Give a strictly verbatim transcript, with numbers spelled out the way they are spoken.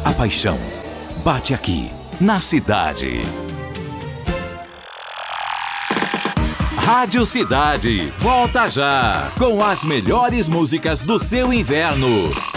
A paixão bate aqui, na cidade. Rádio Cidade, volta já, com as melhores músicas do seu inverno.